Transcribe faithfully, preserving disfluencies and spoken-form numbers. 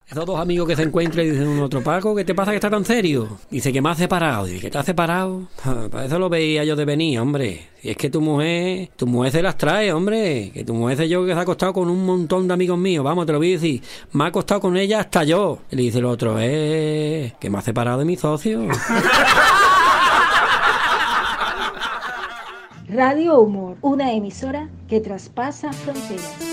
Esos dos amigos que se encuentran y dicen un otro, Paco, ¿qué te pasa que está tan serio? Dice que me has separado. Dice, ¿que te has separado? Ah, para eso lo veía yo de venir, hombre. Si es que tu mujer, tu mujer se las trae, hombre. Que tu mujer sé yo que se ha acostado con un montón de amigos míos. Vamos, te lo voy a decir. Me ha acostado con ella hasta yo. Y le dice el otro, eh, que me ha separado de mi socio. Radio Humor, una emisora que traspasa fronteras.